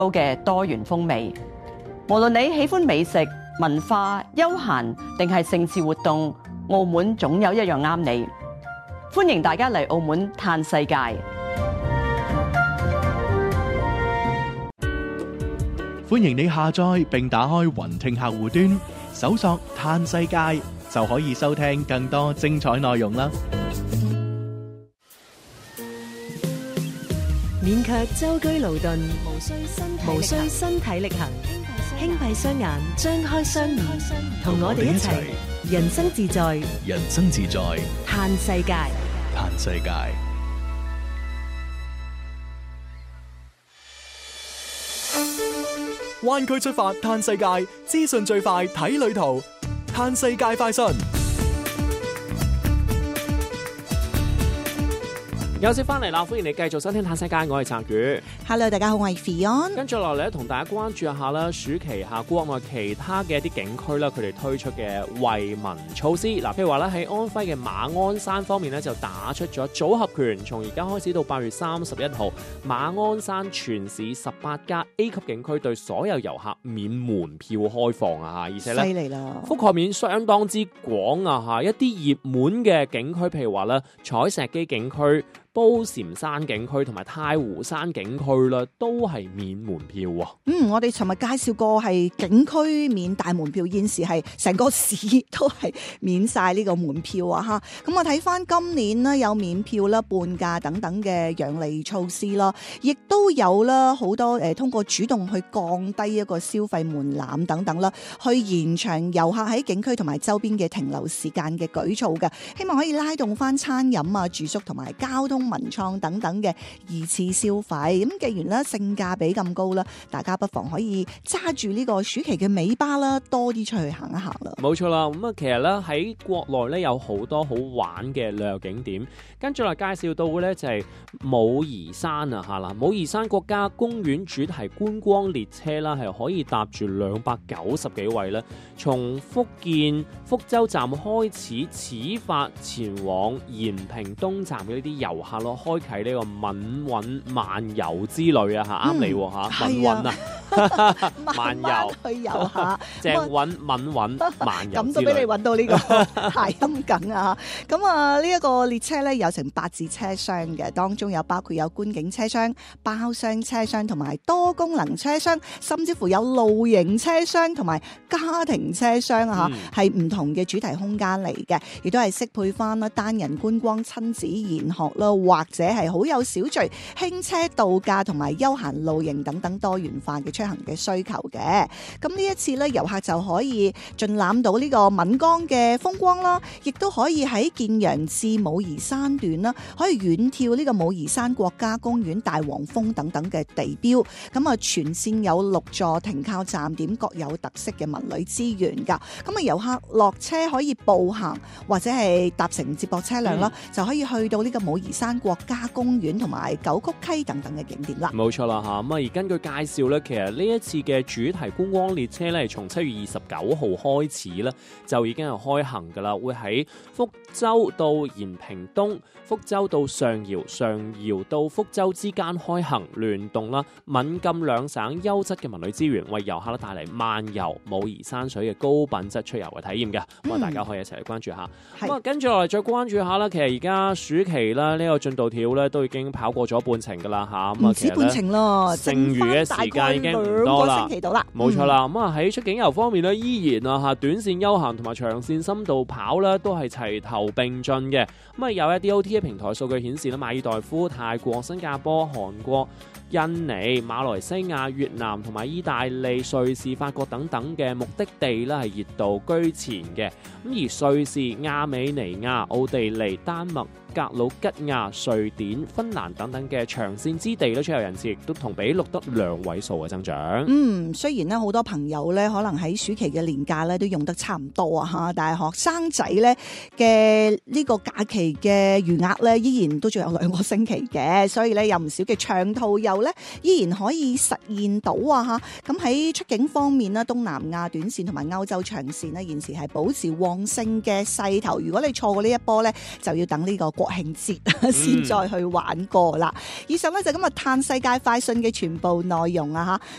嘅多元風味。無論你喜歡美食、文化、休閒定係盛事活動，澳門總有一樣啱你。歡迎大家嚟澳門嘆世界。 歡迎你下載並打開雲聽客戶端，搜索嘆世界就可以收聽更多精彩內容啦。 免卻舟車勞頓，無需身體力行，輕閉雙眼，張開雙耳，同我哋一齊人生自在， 人生自在， 嘆世界。 嘆世界。 灣區出發嘆世界，資訊最快睇旅途，嘆世界快訊。 有節翻嚟啦，歡迎你繼續收聽《嘆世界》，我係澤宇。 Hello， 大家好，我係 Fion。 跟住落嚟咧，同大家關注一下啦，暑期下國外其他嘅一啲景區啦，佢哋推出嘅惠民措施。嗱，譬如話咧喺安徽嘅馬鞍山方面咧，就打出咗組合拳，從而家開始到8月31號，馬鞍山全市18家 A 級景區對所有遊客免門票開放啊！而且咧， 犀利啦， 覆蓋面相當之廣啊！嚇，一啲熱門嘅景區，譬如話咧彩石基景區、褒禪山景區同埋太湖山景區啦，都係免門票喎。 我哋尋日介紹過係景區免大門票，現時係成個市都係免晒呢個門票啊！嚇，咁我睇翻今年呢，有免票啦、半價等等嘅讓利措施啦，亦都有啦好多通過主動去降低一個消費門檻等等啦，去延長遊客喺景區同埋周邊嘅停留時間嘅舉措嘅，希望可以拉動翻餐飲啊、住宿同埋交通、文創等等嘅二次消費。咁既然咧性價比咁高啦，大家不妨可以揸住呢個暑期嘅尾巴啦，多啲出去行一行啦。 冇錯啦，咁啊其實咧喺國內咧有好多好玩嘅旅遊景點，跟住嚟介紹到嘅咧就係武夷山啊嚇啦，武夷山國家公園主題觀光列車啦，係可以搭住290幾位咧，從福建福州站開始始發前往延平東站嘅呢啲遊客咯，開啟呢個敏韻漫遊之旅啊嚇，啱你嚇，敏韻啊，漫遊去遊下， 鄭韻敏韻漫遊之旅， 咁都俾你揾到呢個諧音梗啊！咁啊，呢一個列車咧有成8節車廂嘅，當中包括有觀景車廂、包廂車廂同埋多功能車廂，甚至乎有露營車廂同埋家庭車廂啊！嚇，係唔同嘅主題空間嚟嘅，亦都係適配翻啦單人觀光、親子研學啦，或者係好有小聚、輕車度假同埋休閒露營等等多元化嘅出行嘅需求嘅。咁呢一次咧，遊客就可以盡覽到呢個岷江嘅風光啦，亦都可以喺建陽至武夷山段啦，可以遠眺呢個武夷山國家公園、大黃蜂等等嘅地標。咁啊，全線有6座停靠站點，各有特色嘅文旅資源㗎。咁啊，遊客落車可以步行或者係搭乘接駁車輛啦，就可以去到呢個武夷山國家公園同埋九曲溪等等嘅景點啦。 冇錯啦嚇，咁啊而根據介紹咧，其實呢一次嘅主題觀光列車咧，從7月29號開始咧，就已經係開行㗎啦，會喺福州到延平東、福州到上饒、上饒到福州之間開行，聯動啦閩贛兩省優質嘅文旅資源，為遊客咧帶嚟漫遊武夷山水嘅高品質出遊嘅體驗嘅。咁啊，大家可以一齊嚟關注下。咁啊，跟住落嚟再關注下啦。其實而家暑期啦，呢個進度條咧都已經跑過咗半程㗎啦嚇。咁啊， 唔止半程咯， 剩餘嘅時間已經唔多啦。冇錯啦。咁啊喺出境遊方面咧，依然啊嚇短線休閒同埋長線深度跑咧都係齊頭並進嘅。咁啊有一啲 OTA 平台數據顯示咧，馬爾代夫、泰國、新加坡、韓國、印尼、馬來西亞、越南同埋意大利、瑞士、法國等等嘅目的地咧係熱度居前嘅。咁而瑞士、亞美尼亞、奧地利、丹麥、格魯吉亞、瑞典、芬蘭等等嘅長線之地咧，出遊人次亦都同比錄得2位數嘅增長。 雖然咧好多朋友咧可能喺暑期嘅年假咧都用得差唔多啊嚇，但係學生仔咧嘅呢個假期嘅餘額咧依然都仲有2個星期嘅，所以咧有唔少嘅長途遊咧依然可以實現到啊嚇。咁喺出境方面咧，東南亞短線同埋歐洲長線咧現時係保持旺盛嘅勢頭。如果你錯過呢一波咧，就要等呢個國慶節先再去玩過啦。以上咧就今日嘆世界快訊嘅全部內容啊嚇。